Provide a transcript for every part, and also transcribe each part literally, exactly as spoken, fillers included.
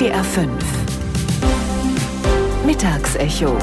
D R fünf Mittagsecho.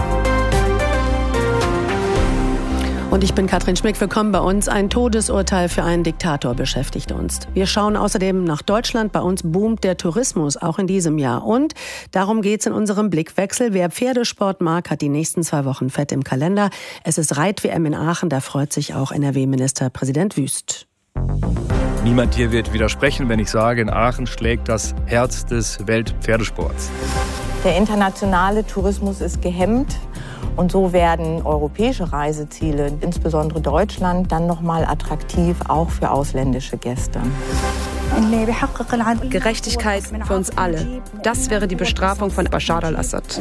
Und ich bin Katrin Schmick, willkommen bei uns. Ein Todesurteil für einen Diktator beschäftigt uns. Wir schauen außerdem nach Deutschland. Bei uns boomt der Tourismus, auch in diesem Jahr. Und darum geht's in unserem Blickwechsel. Wer Pferdesport mag, hat die nächsten zwei Wochen fett im Kalender. Es ist Reit-W M in Aachen, da freut sich auch N R W-Ministerpräsident Wüst. Niemand hier wird widersprechen, wenn ich sage, in Aachen schlägt das Herz des Weltpferdesports. Der internationale Tourismus ist gehemmt. Und so werden europäische Reiseziele, insbesondere Deutschland, dann nochmal attraktiv, auch für ausländische Gäste. Gerechtigkeit für uns alle. Das wäre die Bestrafung von Bashar al-Assad.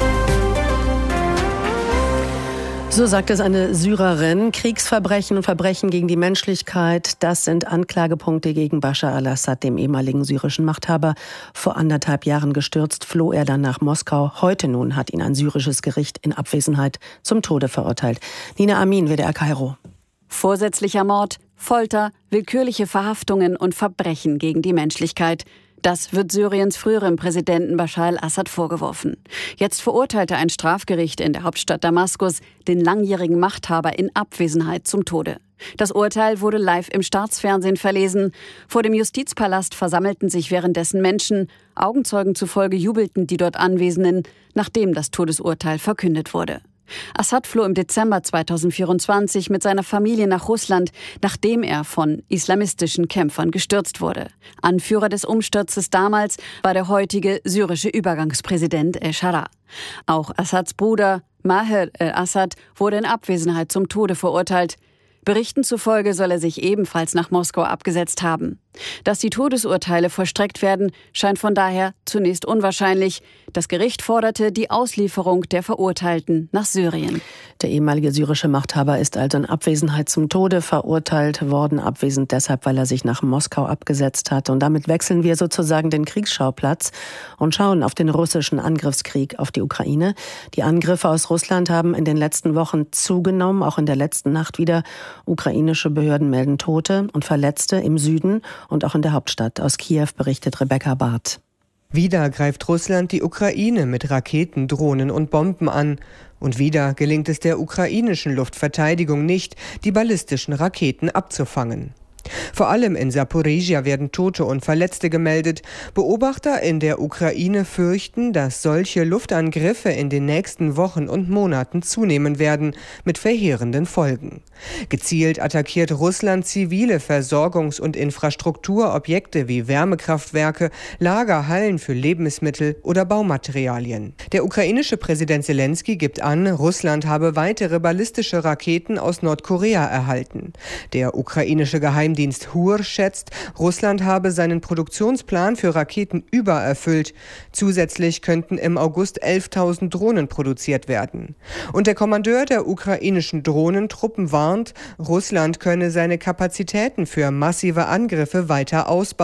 So sagt es eine Syrerin. Kriegsverbrechen und Verbrechen gegen die Menschlichkeit, das sind Anklagepunkte gegen Bashar al-Assad, dem ehemaligen syrischen Machthaber. Vor anderthalb Jahren gestürzt, floh er dann nach Moskau. Heute nun hat ihn ein syrisches Gericht in Abwesenheit zum Tode verurteilt. Nina Amin, W D R Kairo. Vorsätzlicher Mord, Folter, willkürliche Verhaftungen und Verbrechen gegen die Menschlichkeit. Das wird Syriens früherem Präsidenten Bashar al-Assad vorgeworfen. Jetzt verurteilte ein Strafgericht in der Hauptstadt Damaskus den langjährigen Machthaber in Abwesenheit zum Tode. Das Urteil wurde live im Staatsfernsehen verlesen. Vor dem Justizpalast versammelten sich währenddessen Menschen. Augenzeugen zufolge jubelten die dort Anwesenden, nachdem das Todesurteil verkündet wurde. Assad floh im Dezember zweitausendvierundzwanzig mit seiner Familie nach Russland, nachdem er von islamistischen Kämpfern gestürzt wurde. Anführer des Umsturzes damals war der heutige syrische Übergangspräsident El-Shara. Auch Assads Bruder Maher al-Assad wurde in Abwesenheit zum Tode verurteilt. Berichten zufolge soll er sich ebenfalls nach Moskau abgesetzt haben. Dass die Todesurteile vollstreckt werden, scheint von daher zunächst unwahrscheinlich. Das Gericht forderte die Auslieferung der Verurteilten nach Syrien. Der ehemalige syrische Machthaber ist also in Abwesenheit zum Tode verurteilt worden. Abwesend deshalb, weil er sich nach Moskau abgesetzt hat. Und damit wechseln wir sozusagen den Kriegsschauplatz und schauen auf den russischen Angriffskrieg auf die Ukraine. Die Angriffe aus Russland haben in den letzten Wochen zugenommen, auch in der letzten Nacht wieder. Ukrainische Behörden melden Tote und Verletzte im Süden und auch in der Hauptstadt. Aus Kiew berichtet Rebecca Barth. Wieder greift Russland die Ukraine mit Raketen, Drohnen und Bomben an. Und wieder gelingt es der ukrainischen Luftverteidigung nicht, die ballistischen Raketen abzufangen. Vor allem in Saporizhia werden Tote und Verletzte gemeldet. Beobachter in der Ukraine fürchten, dass solche Luftangriffe in den nächsten Wochen und Monaten zunehmen werden, mit verheerenden Folgen. Gezielt attackiert Russland zivile Versorgungs- und Infrastrukturobjekte wie Wärmekraftwerke, Lagerhallen für Lebensmittel oder Baumaterialien. Der ukrainische Präsident Selenskyj gibt an, Russland habe weitere ballistische Raketen aus Nordkorea erhalten. Der ukrainische Geheimdienst Dienst Hur schätzt, Russland habe seinen Produktionsplan für Raketen übererfüllt. Zusätzlich könnten im August elftausend Drohnen produziert werden. Und der Kommandeur der ukrainischen Drohnentruppen warnt, Russland könne seine Kapazitäten für massive Angriffe weiter ausbauen.